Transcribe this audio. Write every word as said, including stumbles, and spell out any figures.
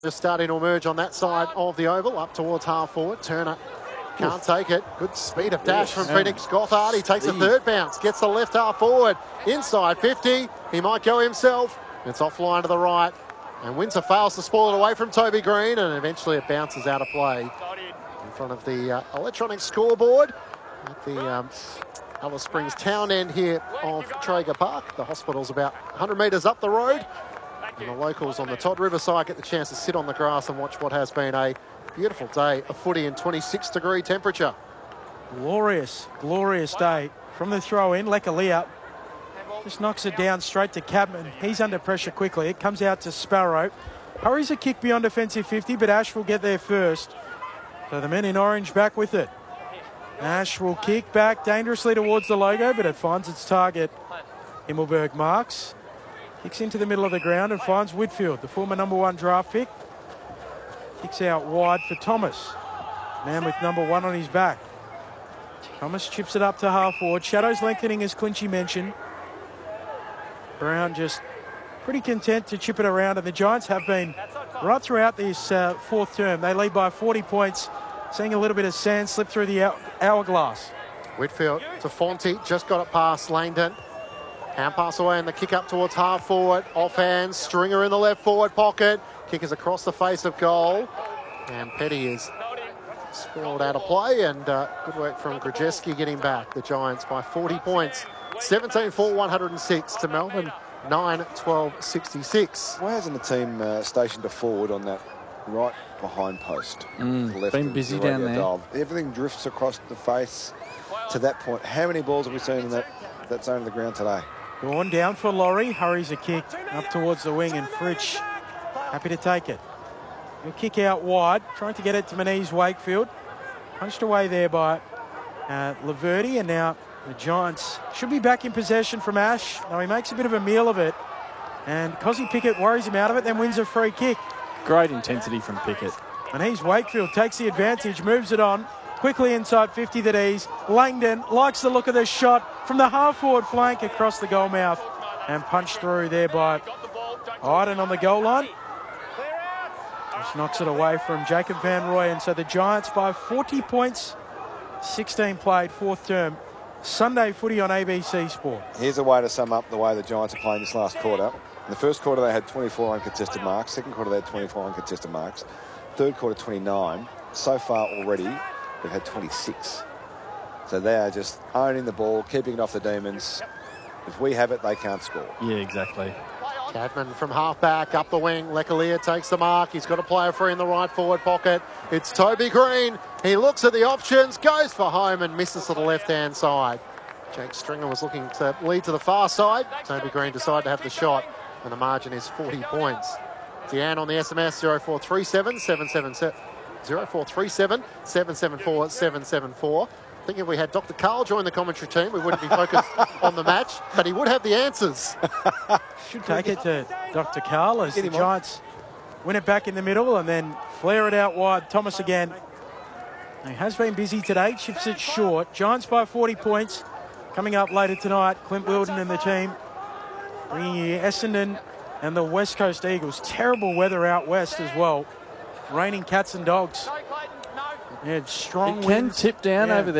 Just starting to emerge on that side of the oval, up towards half forward. Turner can't Oof. take it. Good speed of dash yes. from Phoenix Gothard. He takes speed. a third bounce, gets the left half forward. Inside fifty, he might go himself. It's offline to the right. And Windsor fails to spoil it away from Toby Green, and eventually it bounces out of play in front of the uh, electronic scoreboard at the um, Alice Springs town end here of Traeger Park. The hospital's about one hundred metres up the road. And the locals on the Todd River side get the chance to sit on the grass and watch what has been a beautiful day of footy in twenty-six degree temperature. Glorious, glorious day. From the throw in, Lekalia just knocks it down straight to Cadman. He's under pressure quickly. It comes out to Sparrow. Hurries a kick beyond defensive fifty, but Ash will get there first. So the men in orange back with it. Ash will kick back dangerously towards the logo, but it finds its target. Himmelberg marks. Kicks into the middle of the ground and finds Whitfield, the former number one draft pick. Kicks out wide for Thomas. Man with number one on his back. Thomas chips it up to half forward. Shadows lengthening, as Clinchy mentioned. Brown just pretty content to chip it around, and the Giants have been right throughout this uh, fourth term. They lead by forty points, seeing a little bit of sand slip through the hourglass. Whitfield to Fonte, just got it past Langdon. Hand pass away and the kick up towards half forward. Offhand, Stringer in the left forward pocket. Kick is across the face of goal. And Petty is spoiled out of play, and uh, good work from Grzeski getting back. The Giants by forty points. seventeen four, one hundred six to Melbourne, nine twelve sixty-six. Why hasn't the team uh, stationed a forward on that right behind post? Mm, left been busy down there. Dial. Everything drifts across the face to that point. How many balls have we seen in that, that zone of the ground today? Drawn down for Laurie, hurries a kick up towards the wing, and Fritsch happy to take it. He'll kick out wide, trying to get it to Manise Wakefield. Punched away there by uh, Laverty, and now the Giants should be back in possession from Ash. Now he makes a bit of a meal of it, and Cozzy Pickett worries him out of it, then wins a free kick. Great intensity from Pickett. Manise Wakefield takes the advantage, moves it on. Quickly inside fifty that ease. Langdon likes the look of the shot from the half-forward flank across the goal mouth and punched through there by Iden on the goal line. Just knocks it away from Jacob Van Roy, and so the Giants by forty points, sixteen played, fourth term. Sunday footy on A B C Sport. Here's a way to sum up the way the Giants are playing this last quarter. In the first quarter they had twenty-four uncontested marks. Second quarter they had twenty-four uncontested marks. Third quarter twenty-nine. So far already they've had twenty-six. So they are just owning the ball, keeping it off the Demons. If we have it, they can't score. Yeah, exactly. Cadman from half-back, up the wing. Lekalia takes the mark. He's got a player free in the right forward pocket. It's Toby Green. He looks at the options, goes for home and misses to the left-hand side. Jake Stringer was looking to lead to the far side. Toby Green decided to have the shot, and the margin is forty points. Deanne on the S M S, zero four three seven, seven seven seven. zero four three seven, seven seven four, seven seven four. I think if we had Doctor Carl join the commentary team, we wouldn't be focused on the match, but he would have the answers. Should take it to Doctor Carl as the Giants win it back in the middle and then flare it out wide. Thomas again. He has been busy today, chips it short. Giants by forty points. Coming up later tonight, Clint Wilden and the team bringing you Essendon and the West Coast Eagles. Terrible weather out west as well. Raining cats and dogs. Yeah, strong it can winds. tip down yeah. over there.